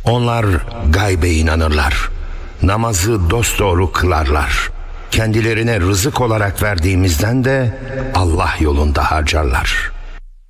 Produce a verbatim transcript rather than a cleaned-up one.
Onlar gaybe inanırlar. Namazı dosdoğru kılarlar. Kendilerine rızık olarak verdiğimizden de Allah yolunda harcarlar.